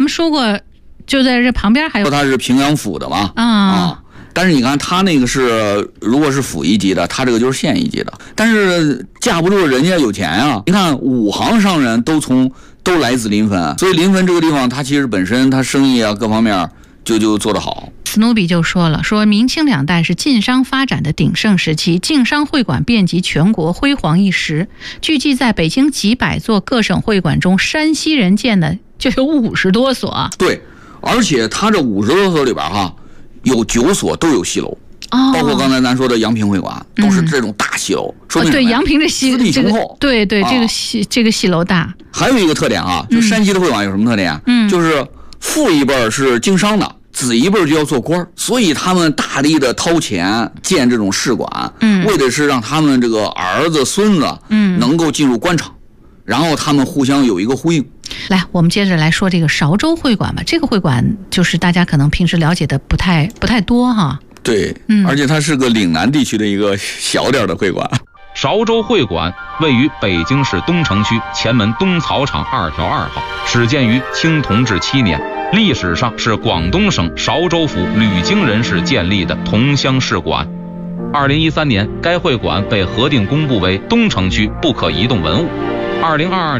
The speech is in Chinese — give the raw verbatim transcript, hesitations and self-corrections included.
说过，就在这旁边还有。 它是平阳府的嘛？ 啊。 啊但是你看，他那个是如果是府一级的，他这个就是县一级的。但是架不住人家有钱啊！你看五行商人都从都来自临汾，所以临汾这个地方，它其实本身它生意啊各方面就就做得好。 斯努比就说了，说明清两代是晋商发展的鼎盛时期，晋商会馆遍及全国，辉煌一时。据记在北京几百座各省会馆中，山西人建的就有五十多所。 对，而且他这五十多所里边哈。有九所都有戏楼， 哦， 包括刚才咱说的阳平会馆，都是这种大戏楼。嗯、说明、 哦、对，阳平这戏资历雄厚， 对对， 啊、 这个戏这个戏楼大。 还有一个特点啊，就山西的会馆有什么特点？嗯，就是父一辈是经商的，子一辈就要做官，所以他们大力的掏钱建这种试馆，嗯，为的是让他们这个儿子孙子，嗯，能够进入官场，然后他们互相有一个呼应。 来，我们接着来说这个韶州会馆吧。这个会馆就是大家可能平时了解的不太不太多哈。 对，嗯，而且它是个岭南地区的一个小点的会馆。 韶州会馆位于北京市东城区前门东草场二条二号，始建于清同治七年，历史上是广东省韶州府吕京人士建立的同乡试馆。二零一三年，该会馆被核定公布为东城区不可移动文物。二零二二